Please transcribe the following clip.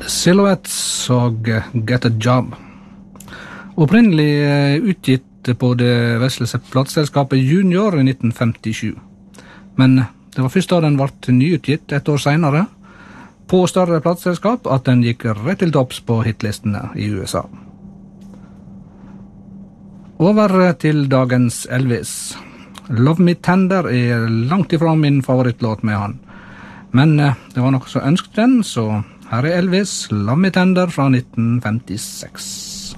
Silhouettes og Get a Job. Opprinnelig utgitt på det vesle plateselskapet Junior i 1957. Men det var først da den ble nyutgitt et år senere, på større plateselskap, at den gikk rett til topps på hitlistene i USA. Over til dagens Elvis. Love Me Tender er langt ifra min favorittlåt med han. Men det var noe som ønsket den, så her er Elvis, Love Me Tender fra 1956.